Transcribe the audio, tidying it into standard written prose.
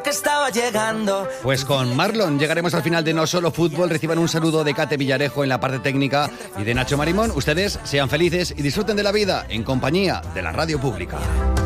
que estaba llegando. Pues con Marlon llegaremos al final de No Solo Fútbol. Reciban un saludo de Kate Villarejo en la parte técnica y de Nacho Marimón. Ustedes sean felices y disfruten de la vida en compañía de la radio pública.